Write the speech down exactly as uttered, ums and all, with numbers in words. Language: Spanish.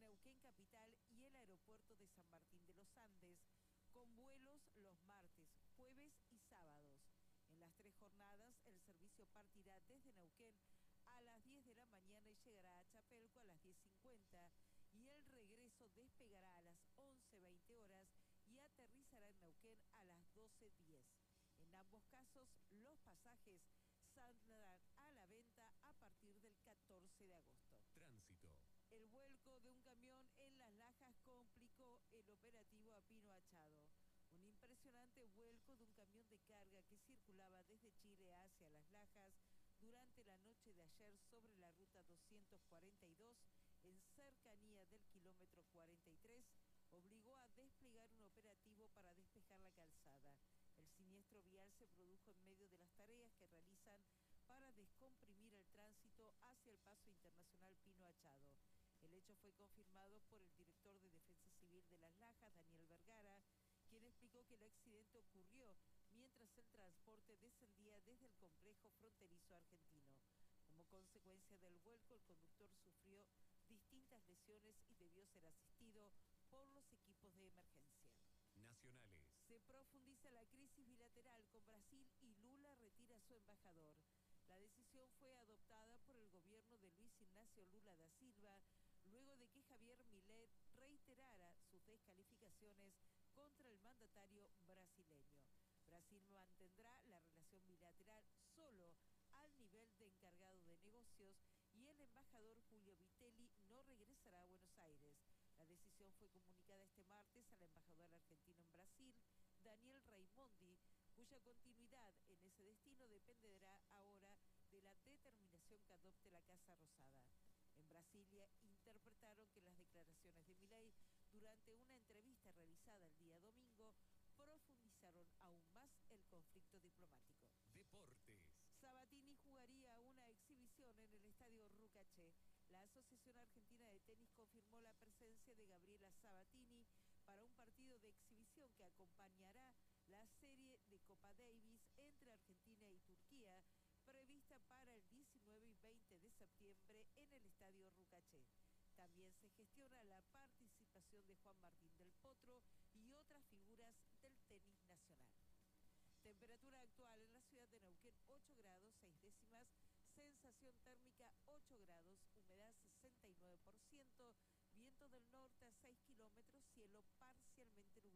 Neuquén Capital y el aeropuerto de San Martín de los Andes, con vuelos los martes, jueves y sábados. En las tres jornadas, el servicio partirá desde Neuquén a las diez de la mañana y llegará a Chapelco a las diez cincuenta, y el regreso despegará a las once veinte horas y aterrizará en Neuquén a las doce diez. En ambos casos, los pasajes saldrán a la venta a partir del catorce de agosto. Tránsito. El vuelco de un camión en Las Lajas complicó el operativo a Pino Achado. Un impresionante vuelco de un camión de carga que circulaba desde Chile hacia Las Lajas durante la noche de ayer sobre la ruta doscientos cuarenta y dos, en cercanía del kilómetro cuarenta y tres, obligó a desplegar un operativo para despejar la calzada. El siniestro vial se produjo en medio de las tareas que realizan para descomprimir el tránsito hacia el paso internacional Pino Achado. El hecho fue confirmado por el director de Defensa Civil de Las Lajas, Daniel Vergara, quien explicó que el accidente ocurrió mientras el transporte descendía desde el complejo fronterizo argentino. Como consecuencia del vuelco, el conductor sufrió distintas lesiones y debió ser asistido por los equipos de emergencia. Nacionales. Se profundiza la crisis bilateral con Brasil y Lula retira a su embajador. La decisión fue adoptada por el gobierno de Luis Ignacio Lula da Silva, luego de que Javier Milei reiterara sus descalificaciones contra el mandatario brasileño. Brasil mantendrá la relación bilateral solo al nivel de encargado de negocios y el embajador Julio Vitelli no regresará a Buenos Aires. La decisión fue comunicada este martes al embajador argentino en Brasil, Daniel Raimondi, cuya continuidad en ese destino dependerá ahora de la determinación que adopte la Casa Rosada. En Brasilia interpretaron que las declaraciones de Milei durante una entrevista realizada el día domingo profundizaron aún más el conflicto diplomático. Deportes. Sabatini jugaría una exhibición en el estadio Rucaché. La Asociación Argentina de Tenis confirmó la presencia de Gabriela Sabatini para un partido de exhibición que acompañará la serie de Copa Davis entre Argentina y Turquía, prevista para el diecinueve y veinte de septiembre en el estadio Rucaché. También se gestiona la participación de Juan Martín del Potro y otras figuras del tenis nacional. Temperatura actual en la ciudad de Neuquén, ocho grados, seis décimas, sensación térmica ocho grados, humedad sesenta y nueve por ciento, viento del norte a seis kilómetros, cielo parcialmente nublado.